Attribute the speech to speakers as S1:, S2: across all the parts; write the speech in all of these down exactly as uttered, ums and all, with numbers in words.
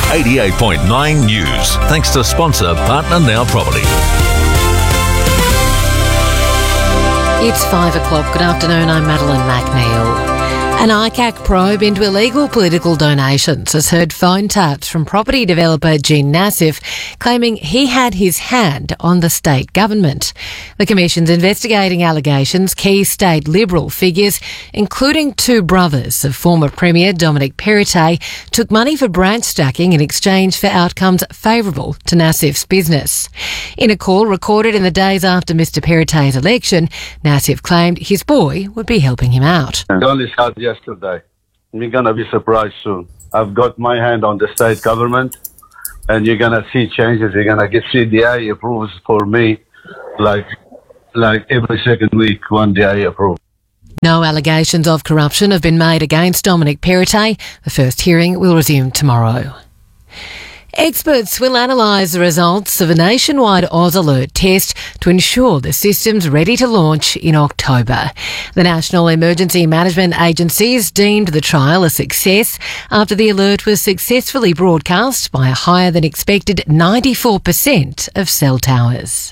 S1: eighty-eight point nine News. Thanks to sponsor Partner Now Property.
S2: It's five o'clock. Good afternoon. I'm Madeline McNeil. An I C A C probe into illegal political donations has heard phone taps from property developer Jean Nassif claiming he had his hand on the state government. The Commission's investigating allegations key state Liberal figures, including two brothers of former Premier Dominic Perrottet, took money for branch stacking in exchange for outcomes favourable to Nassif's business. In a call recorded in the days after Mr Perrottet's election, Nassif claimed his boy would be helping him out.
S3: I only started yesterday. You're going to be surprised soon. I've got my hand on the state government, and you're going to see changes. You're going to get C D A approves for me like like every second week, one D A approved.
S2: No allegations of corruption have been made against Dominic Perrottet. The first hearing will resume tomorrow. Experts will analyse the results of a nationwide Oz Alert test to ensure the system's ready to launch in October. The National Emergency Management Agency has deemed the trial a success after the alert was successfully broadcast by a higher than expected ninety-four percent of cell towers.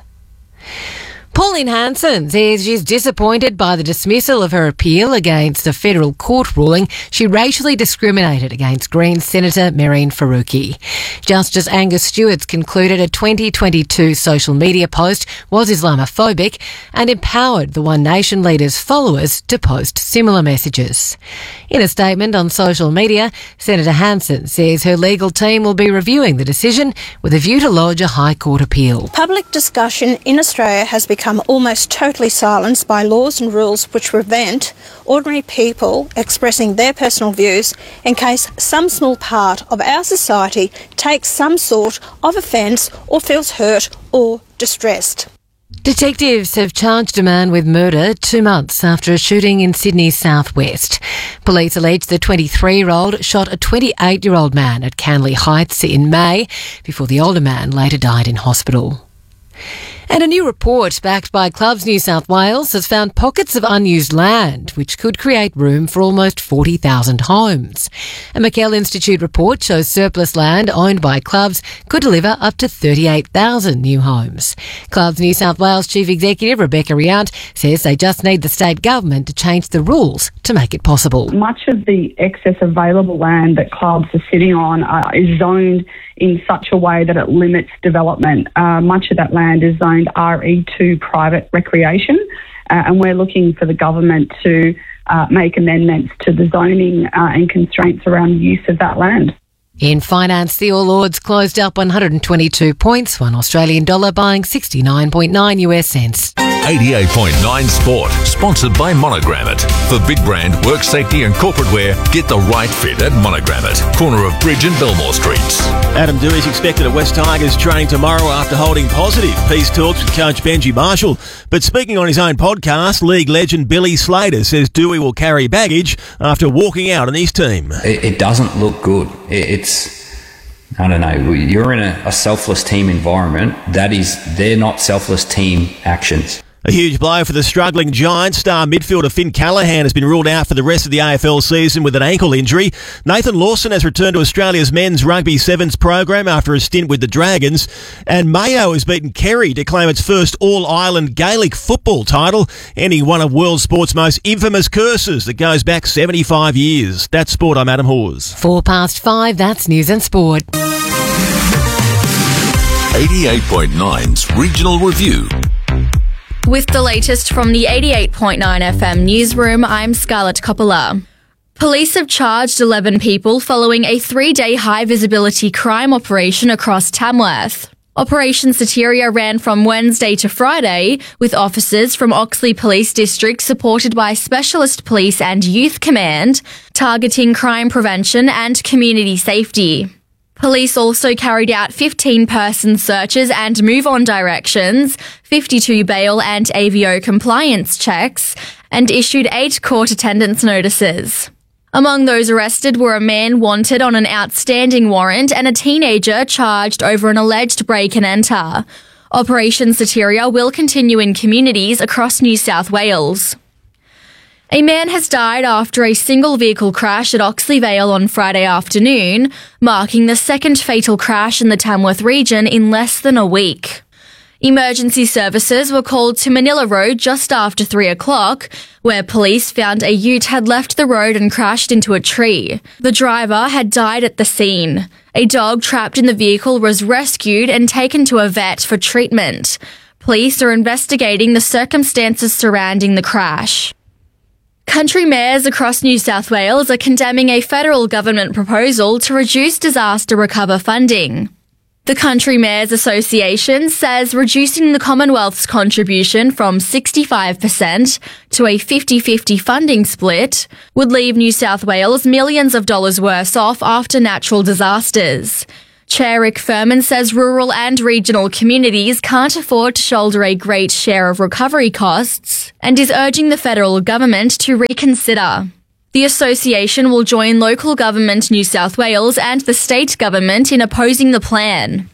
S2: Pauline Hanson says she's disappointed by the dismissal of her appeal against a federal court ruling she racially discriminated against Greens Senator Mehreen Faruqi. Justice Angus Stewart's concluded a twenty twenty-two social media post was Islamophobic and empowered the One Nation leader's followers to post similar messages. In a statement on social media, Senator Hanson says her legal team will be reviewing the decision with a view to lodge a High Court appeal.
S4: Public discussion in Australia has become almost totally silenced by laws and rules which prevent ordinary people expressing their personal views in case some small part of our society takes some sort of offence or feels hurt or distressed.
S2: Detectives have charged a man with murder two months after a shooting in Sydney's southwest. Police allege the twenty-three-year-old shot a twenty-eight-year-old man at Canley Heights in May before the older man later died in hospital. And a new report backed by Clubs New South Wales has found pockets of unused land which could create room for almost forty thousand homes. A McKell Institute report shows surplus land owned by clubs could deliver up to thirty-eight thousand new homes. Clubs New South Wales Chief Executive Rebecca Riant says they just need the state government to change the rules to make it possible.
S5: Much of the excess available land that clubs are sitting on uh, is zoned in such a way that it limits development. Uh, much of that land is zoned R E two private recreation, uh, and we're looking for the government to uh, make amendments to the zoning uh, and constraints around use of that land.
S2: In finance, the All Ords closed up one hundred twenty-two points, one Australian dollar buying sixty-nine point nine U S cents.
S1: eighty-eight point nine Sport, sponsored by Monogram It. For big brand, work safety and corporate wear, get the right fit at Monogram It, corner of Bridge and Belmore Streets.
S6: Adam Dewey's expected at West Tigers training tomorrow after holding positive peace talks with coach Benji Marshall. But speaking on his own podcast, league legend Billy Slater says Dewey will carry baggage after walking out on his team.
S7: It, it doesn't look good. It, it's I don't know, you're in a, a selfless team environment. That is, they're not selfless team actions.
S6: A huge blow for the struggling Giants. Star midfielder Finn Callaghan has been ruled out for the rest of the A F L season with an ankle injury. Nathan Lawson has returned to Australia's men's rugby sevens program after a stint with the Dragons. And Mayo has beaten Kerry to claim its first All-Ireland Gaelic football title, ending one of world sport's most infamous curses that goes back seventy-five years. That's Sport, I'm Adam Hawes.
S2: Four past five, that's News and Sport.
S1: eighty-eight point nine's Regional Review.
S8: With the latest from the eighty-eight point nine F M newsroom, I'm Scarlett Coppola. Police have charged eleven people following a three-day high-visibility crime operation across Tamworth. Operation Soteria ran from Wednesday to Friday, with officers from Oxley Police District supported by Specialist Police and Youth Command, targeting crime prevention and community safety. Police also carried out fifteen person searches and move-on directions, fifty-two bail and A V O compliance checks, and issued eight court attendance notices. Among those arrested were a man wanted on an outstanding warrant and a teenager charged over an alleged break and enter. Operation Soteria will continue in communities across New South Wales. A man has died after a single vehicle crash at Oxley Vale on Friday afternoon, marking the second fatal crash in the Tamworth region in less than a week. Emergency services were called to Manila Road just after three o'clock, where police found a ute had left the road and crashed into a tree. The driver had died at the scene. A dog trapped in the vehicle was rescued and taken to a vet for treatment. Police are investigating the circumstances surrounding the crash. Country mayors across New South Wales are condemning a federal government proposal to reduce disaster recover funding. The Country Mayors Association says reducing the Commonwealth's contribution from sixty-five percent to a fifty-fifty funding split would leave New South Wales millions of dollars worse off after natural disasters. Chair Rick Furman says rural and regional communities can't afford to shoulder a great share of recovery costs and is urging the federal government to reconsider. The association will join local government New South Wales and the state government in opposing the plan.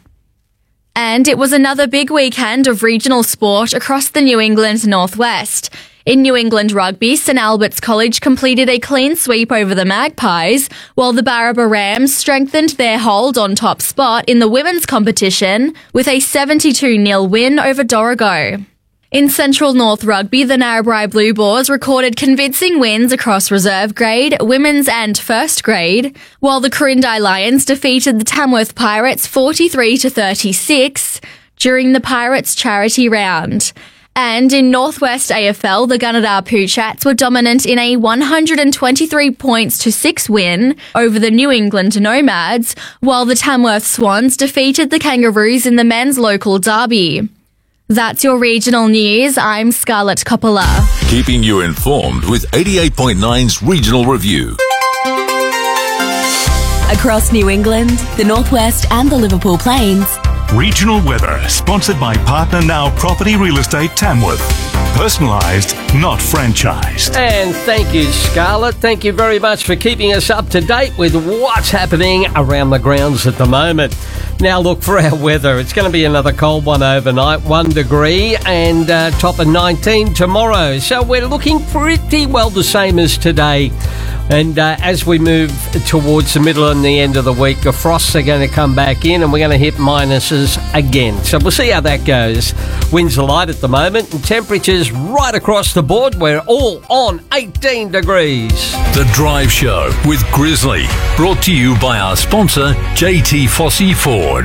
S8: And it was another big weekend of regional sport across the New England Northwest. In New England rugby, St Albert's College completed a clean sweep over the Magpies, while the Barraba Rams strengthened their hold on top spot in the women's competition with a seventy-two nil win over Dorrigo. In Central North Rugby, the Narrabri Blue Boars recorded convincing wins across reserve grade, women's and first grade, while the Corindi Lions defeated the Tamworth Pirates forty-three to thirty-six during the Pirates charity round. And in Northwest A F L, the Gunnedah Poochats were dominant in a one hundred twenty-three points to six win over the New England Nomads, while the Tamworth Swans defeated the Kangaroos in the men's local derby. That's your regional news. I'm Scarlett Coppola.
S1: Keeping you informed with eighty-eight point nine's Regional Review.
S9: Across New England, the Northwest and the Liverpool Plains.
S10: Regional weather, sponsored by Partner Now Property Real Estate Tamworth. Personalised, not franchised.
S11: And thank you, Scarlett. Thank you very much for keeping us up to date with what's happening around the grounds at the moment. Now, look, for our weather, it's going to be another cold one overnight, one degree, and uh, top of nineteen tomorrow. So we're looking pretty well the same as today. And uh, as we move towards the middle and the end of the week, the frosts are going to come back in and we're going to hit minuses again. So we'll see how that goes. Winds are light at the moment and temperatures right across the board. We're all on eighteen degrees.
S1: The Drive Show with Grizzly, brought to you by our sponsor, J T Fossey Ford.